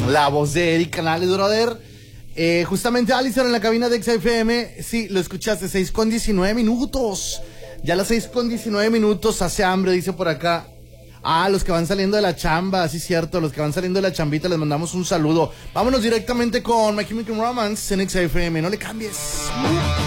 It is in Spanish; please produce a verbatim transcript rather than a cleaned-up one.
La voz de Eric Canales, brother. Eh, justamente Alison en la cabina de X F M. Sí, lo escuchaste, seis con diecinueve minutos. Ya a las seis con diecinueve minutos hace hambre, dice por acá. Ah, los que van saliendo de la chamba, sí cierto, los que van saliendo de la chambita, les mandamos un saludo. Vámonos directamente con My Chemical Romance en X F M, no le cambies.